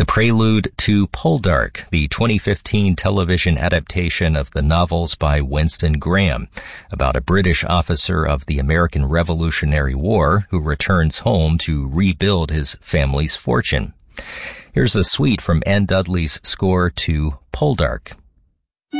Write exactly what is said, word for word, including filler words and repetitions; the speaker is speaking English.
The prelude to Poldark, the twenty fifteen television adaptation of the novels by Winston Graham, about a British officer of the American Revolutionary War who returns home to rebuild his family's fortune. Here's a suite from Anne Dudley's score to Poldark.